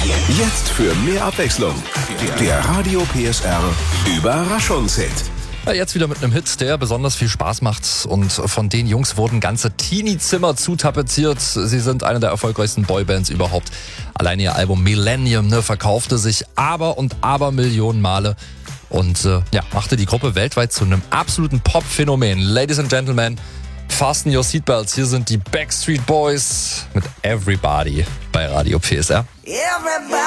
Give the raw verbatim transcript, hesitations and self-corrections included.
Jetzt für mehr Abwechslung. Der Radio P S R Überraschungshit. Ja, jetzt wieder mit einem Hit, der besonders viel Spaß macht. Und von den Jungs wurden ganze Teenie-Zimmer zutapeziert. Sie sind eine der erfolgreichsten Boybands überhaupt. Allein ihr Album Millennium ne, verkaufte sich aber und aber Millionen Male. Und äh, ja, machte die Gruppe weltweit zu einem absoluten Pop-Phänomen. Ladies and Gentlemen, fasten your seatbelts. Hier sind die Backstreet Boys mit Everybody bei Radio P S R. Everybody.